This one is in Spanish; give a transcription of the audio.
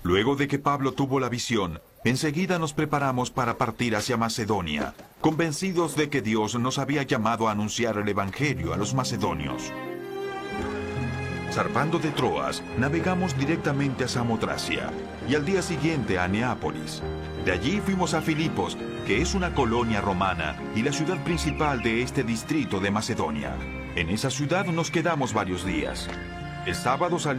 Luego de que Pablo tuvo la visión, enseguida nos preparamos para partir hacia Macedonia, convencidos de que Dios nos había llamado a anunciar el Evangelio a los macedonios. Zarpando de Troas, navegamos directamente a Samotracia y al día siguiente a Neápolis. De allí fuimos a Filipos, que es una colonia romana y la ciudad principal de este distrito de Macedonia. En esa ciudad nos quedamos varios días. El sábado salimos